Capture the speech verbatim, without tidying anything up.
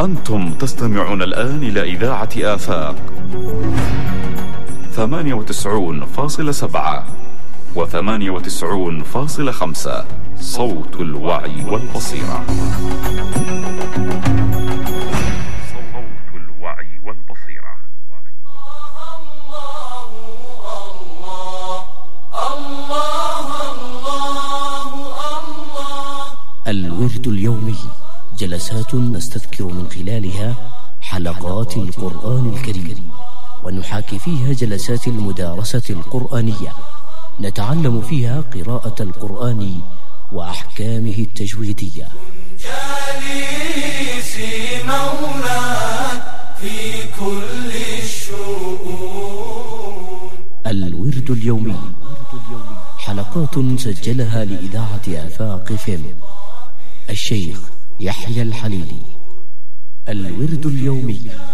أنتم تستمعون الآن إلى إذاعة آفاق ثمانية وتسعون فاصلة سبعة وثمانية وتسعون فاصلة خمسة، صوت الوعي والبصيرة. صوت الوعي والبصيرة. الورد اليومي، جلسات نستذكر من خلالها حلقات القرآن الكريم، ونحاكي فيها جلسات المدارسة القرآنية، نتعلم فيها قراءة القرآن وأحكامه التجويدية. جالسي مولاي في كل الشؤون. الورد اليومي، حلقات سجلها لإذاعة آفاق فيلم الشيخ يحيى الحليلي. الورد اليومي.